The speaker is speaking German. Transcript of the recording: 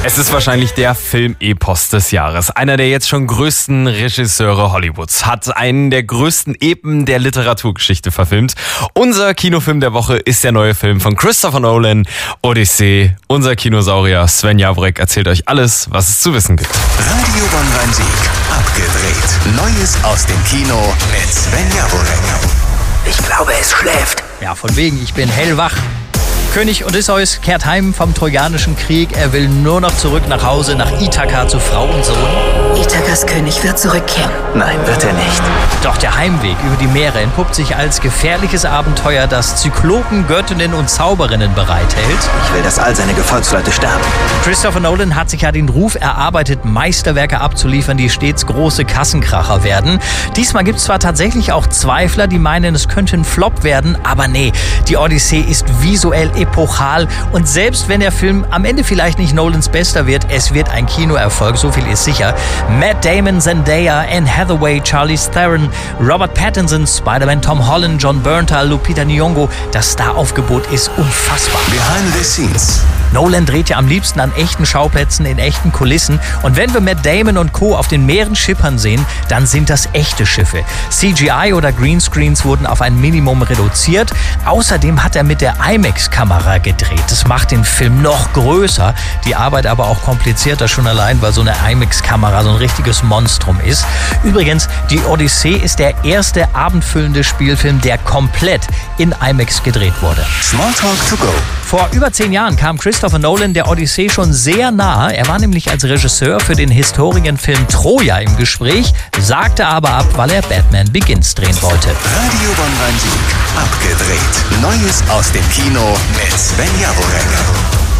Es ist wahrscheinlich der Film-Epos des Jahres. Einer der jetzt schon größten Regisseure Hollywoods hat einen der größten Epen der Literaturgeschichte verfilmt. Unser Kinofilm der Woche ist der neue Film von Christopher Nolan, Odyssee. Unser Kinosaurier Sven Javonek erzählt euch alles, was es zu wissen gibt. Radio Bonn-Rhein-Sieg. Abgedreht. Neues aus dem Kino mit Sven Javonek. Ich glaube, es schläft. Ja, von wegen, ich bin hellwach. König Odysseus kehrt heim vom Trojanischen Krieg. Er will nur noch zurück nach Hause, nach Ithaka zu Frau und Sohn. Ithakas König wird zurückkehren. Nein, wird er nicht. Doch der Heimweg über die Meere entpuppt sich als gefährliches Abenteuer, das Zyklopen, Göttinnen und Zauberinnen bereithält. Ich will, dass all seine Gefolgsleute sterben. Christopher Nolan hat sich ja den Ruf erarbeitet, Meisterwerke abzuliefern, die stets große Kassenkracher werden. Diesmal gibt es zwar tatsächlich auch Zweifler, die meinen, es könnte ein Flop werden, aber nee, die Odyssee ist visuell epochal und selbst wenn der Film am Ende vielleicht nicht Nolans bester wird, es wird ein Kinoerfolg, so viel ist sicher. Matt Damon, Zendaya, Anne Hathaway, Charlize Theron, Robert Pattinson, Spider-Man Tom Holland, John Bernthal, Lupita Nyong'o, das Staraufgebot ist unfassbar. Behind the scenes. Nolan dreht ja am liebsten an echten Schauplätzen in echten Kulissen und wenn wir Matt Damon und Co. auf den Meeren schippern sehen, dann sind das echte Schiffe. CGI oder Greenscreens wurden auf ein Minimum reduziert. Außerdem hat er mit der IMAX-Kamera gedreht. Das macht den Film noch größer, die Arbeit aber auch komplizierter, schon allein, weil so eine IMAX-Kamera so ein richtiges Monstrum ist. Übrigens, die Odyssee ist der erste abendfüllende Spielfilm, der komplett in IMAX gedreht wurde. Smalltalk to go. Vor über 10 Jahren kam Christopher Nolan der Odyssee schon sehr nahe. Er war nämlich als Regisseur für den Historienfilm Troja im Gespräch, sagte aber ab, weil er Batman Begins drehen wollte. Radio Bonn-Rhein-Sieg. Abgedreht. Neues aus dem Kino mit Sven Javonek.